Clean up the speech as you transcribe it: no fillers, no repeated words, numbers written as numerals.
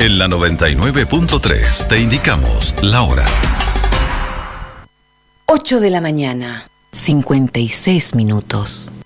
En la 99.3 te indicamos la hora. 8 de la mañana, 56 minutos.